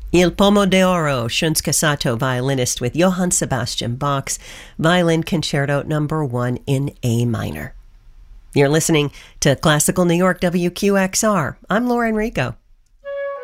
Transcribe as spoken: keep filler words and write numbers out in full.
Il Pomo d'Oro, Shunsuke Sato, violinist with Johann Sebastian Bach's Violin Concerto Number One in A minor. You're listening to Classical New York W Q X R. I'm Laura Enrico.